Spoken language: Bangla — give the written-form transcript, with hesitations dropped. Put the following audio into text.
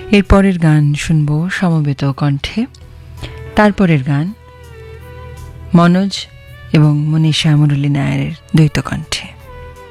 এরপরের গান শুনবো সমবেত কণ্ঠে। তারপরের গান মনোজ এবং মনীষা মুরলী নায়ারের দ্বৈত কণ্ঠে।